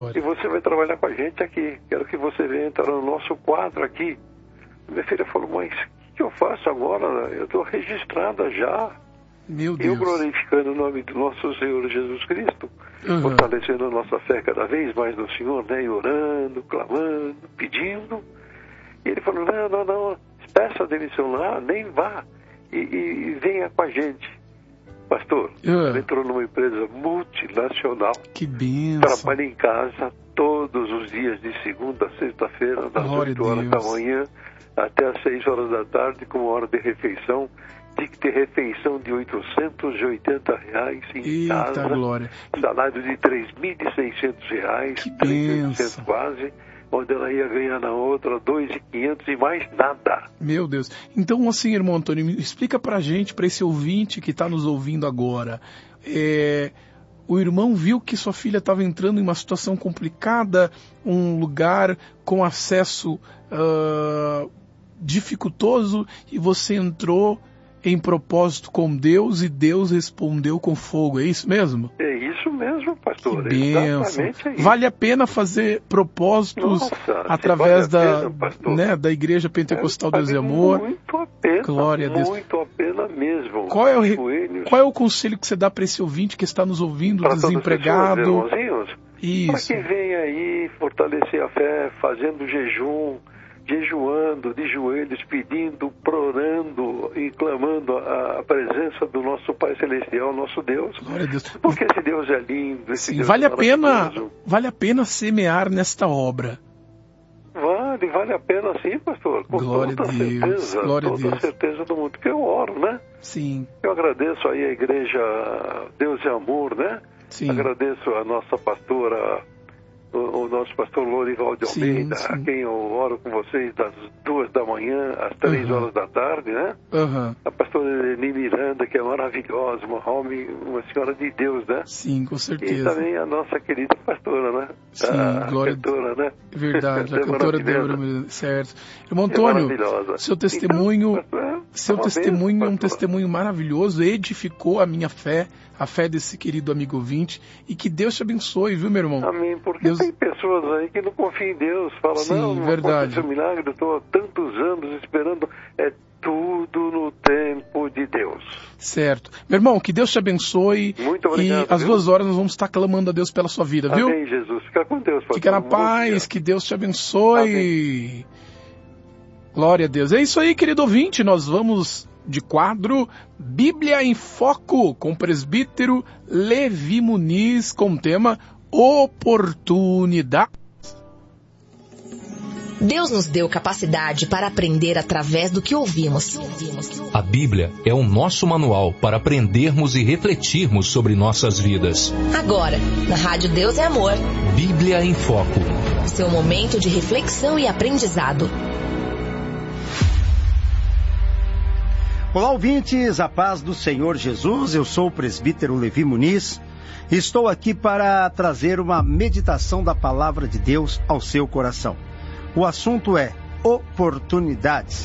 e você vai trabalhar com a gente aqui. Quero que você venha entrar no nosso quadro aqui. Minha filha falou, mas o que eu faço agora? Eu estou registrada já. Meu Deus. Eu glorificando o nome do nosso Senhor Jesus Cristo, fortalecendo a nossa fé cada vez mais no Senhor, né? E orando, clamando, pedindo. E ele falou, não, peça a demissão lá, nem vá. E venha com a gente. Pastor, ele entrou numa empresa multinacional. Que bênção. Trabalha em casa todos os dias, de segunda a sexta-feira, das 8 horas da manhã até as 6 horas da tarde, com hora de refeição. Tem que ter refeição de R$880 em casa. Glória. Salário de R$3.600. Que bênção. Quase. Onde ela ia ganhar na outra R$2.500 e mais nada. Meu Deus. Então, assim, irmão Antônio, explica pra gente, pra esse ouvinte que está nos ouvindo agora. O irmão viu que sua filha estava entrando em uma situação complicada, um lugar com acesso dificultoso, e você entrou em propósito com Deus e Deus respondeu com fogo. É isso mesmo? É isso mesmo, pastor. Que bênção. Exatamente é isso. Vale a pena fazer propósitos através da Igreja Pentecostal Deus e Amor? Muito a pena. Glória a Deus. Muito a pena mesmo. Qual é o conselho que você dá para esse ouvinte que está nos ouvindo, pra desempregado? Para que venha aí fortalecer a fé, fazendo jejuando de joelhos, pedindo, orando e clamando a presença do nosso Pai Celestial, nosso Deus. Glória a Deus. Porque esse Deus é lindo, esse Deus vale é vale a pena semear nesta obra. Vale a pena sim, pastor. Com Glória a Deus. Certeza, Glória a Deus. Certeza do mundo, porque eu oro, né? Sim. Eu agradeço aí a igreja Deus e Amor, né? Sim. Agradeço a nossa pastora, o nosso pastor Lorival de Almeida, a quem eu oro com vocês das 2 da manhã às 3 horas da tarde, né? A pastora Eni Miranda, que é maravilhosa, uma senhora de Deus, né? Sim, com certeza. E também a nossa querida pastora, né? Sim, glória a Deus. Né? Verdade, a cantora Débora, certo. Irmão Antônio, seu testemunho, é um testemunho maravilhoso, edificou a minha fé, a fé desse querido amigo ouvinte, e que Deus te abençoe, viu, meu irmão? Amém, porque tem pessoas aí que não confiam em Deus, falam, não verdade. Aconteceu milagre, eu estou há tantos anos esperando, é tudo no tempo de Deus. Certo. Meu irmão, que Deus te abençoe. Muito obrigado. E às 2 horas nós vamos estar clamando a Deus pela sua vida, viu? Amém, Jesus. Fica com Deus, pastor. Fica na paz, que Deus te abençoe. Amém. Glória a Deus. É isso aí, querido ouvinte, nós vamos de quadro Bíblia em Foco, com o presbítero Levi Muniz, com o tema Oportunidade. Deus nos deu capacidade para aprender através do que ouvimos. A Bíblia é o nosso manual para aprendermos e refletirmos sobre nossas vidas. Agora, na Rádio Deus é Amor. Bíblia em Foco. Seu momento de reflexão e aprendizado. Olá, ouvintes, a paz do Senhor Jesus. Eu sou o presbítero Levi Muniz. Estou aqui para trazer uma meditação da palavra de Deus ao seu coração. O assunto é oportunidades.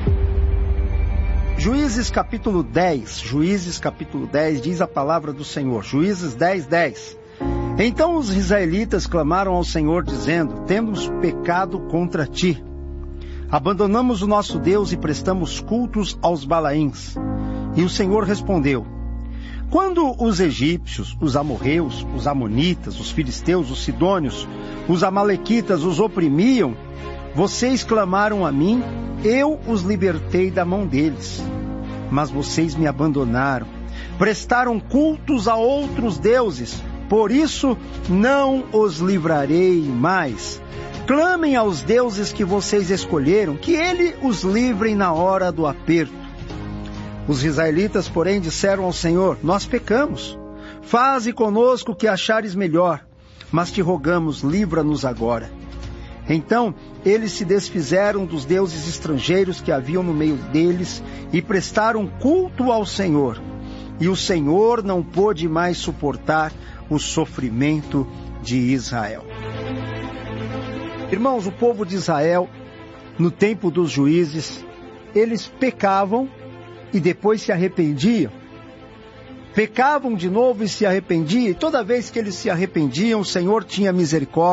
Juízes capítulo 10 diz a palavra do Senhor. Juízes 10:10. Então os israelitas clamaram ao Senhor dizendo: temos pecado contra ti. Abandonamos o nosso Deus e prestamos cultos aos Balaíns. E o Senhor respondeu: quando os egípcios, os amorreus, os amonitas, os filisteus, os sidônios, os amalequitas os oprimiam, vocês clamaram a mim, eu os libertei da mão deles. Mas vocês me abandonaram, prestaram cultos a outros deuses, por isso não os livrarei mais. Clamem aos deuses que vocês escolheram, que ele os livrem na hora do aperto. Os israelitas, porém, disseram ao Senhor: nós pecamos. Faze conosco o que achares melhor, mas te rogamos, livra-nos agora. Então eles se desfizeram dos deuses estrangeiros que haviam no meio deles e prestaram culto ao Senhor. E o Senhor não pôde mais suportar o sofrimento de Israel. Irmãos, o povo de Israel, no tempo dos juízes, eles pecavam e depois se arrependiam. pecavam de novo e se arrependiam, e toda vez que eles se arrependiam, o Senhor tinha misericórdia